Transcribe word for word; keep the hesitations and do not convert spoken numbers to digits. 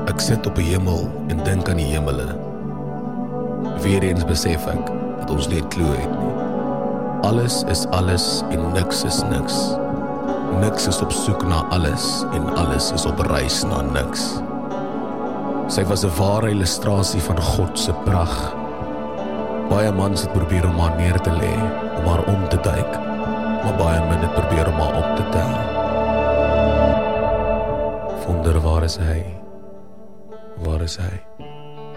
Ek sit op die hemel en dink aan die hemele. Weer eens besef ek dat ons nie 'n klou het nie. Alles is alles en niks is niks. Niks is op soek na alles en alles is op reis na niks. Sy was 'n ware illustrasie van God se pragt. Baie mans het probeer om haar neer te lê, om haar om te duik, maar baie min het probeer om haar op te tel. Wonder waar is hy? Waar is hy?